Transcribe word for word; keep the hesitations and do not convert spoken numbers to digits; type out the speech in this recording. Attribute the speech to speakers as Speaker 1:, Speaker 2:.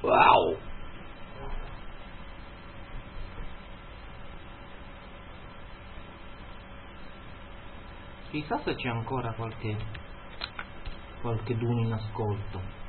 Speaker 1: Wow! Chissà se c'è ancora qualche qualche d'uno in ascolto.